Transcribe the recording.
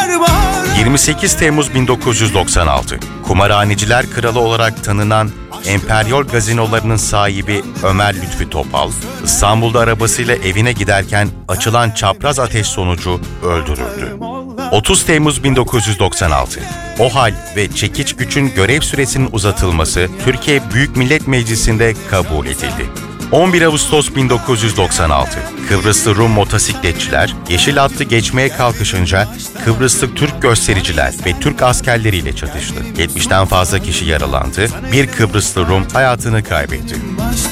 28 Temmuz 1996, kumarhaneciler kralı olarak tanınan Emperyal Gazinolarının sahibi Ömer Lütfi Topal, İstanbul'da arabasıyla evine giderken açılan çapraz ateş sonucu öldürüldü. 30 Temmuz 1996, OHAL ve çekiç gücün görev süresinin uzatılması Türkiye Büyük Millet Meclisi'nde kabul edildi. 11 Ağustos 1996, Kıbrıslı Rum motosikletçiler yeşil hattı geçmeye kalkışınca Kıbrıslı Türk göstericiler ve Türk askerleriyle çatıştı. 70'ten fazla kişi yaralandı, bir Kıbrıslı Rum hayatını kaybetti.